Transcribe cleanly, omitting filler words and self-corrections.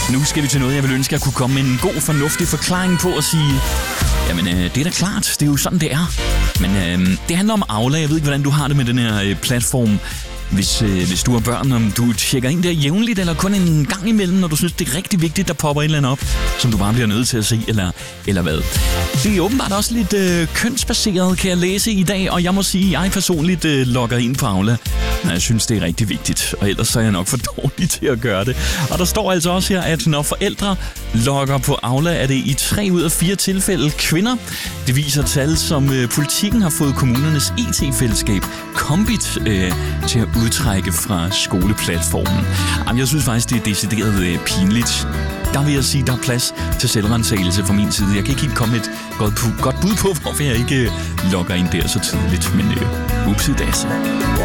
Nu skal vi til noget, jeg vil ønske, at jeg kunne komme med en god, fornuftig forklaring på og sige, jamen, det er da klart, det er jo sådan, det er. Men det handler om Aula. Jeg ved ikke, hvordan du har det med den her platform. Hvis du har børn, om du tjekker ind der jævnligt, eller kun en gang imellem, når du synes, det er rigtig vigtigt, der popper et eller andet op, som du bare bliver nødt til at se, eller hvad. Det er åbenbart også lidt kønsbaseret, kan jeg læse i dag, og jeg må sige, at jeg personligt logger ind på Aula, når jeg synes, det er rigtig vigtigt, og ellers så er jeg nok for dårlig til at gøre det. Og der står altså også her, at når forældre logger på Aula, er det i 3 ud af 4 tilfælde kvinder. Det viser tal, som Politikken har fået kommunernes IT-fællesskab Kombit til at udtrække fra skoleplatformen. Jamen, jeg synes faktisk, det er decideret pinligt. Der vil jeg sige, der er plads til selvrensagelse fra min side. Jeg kan ikke helt komme et godt bud på, hvorfor jeg ikke logger ind der så tidligt, men upsi dasse.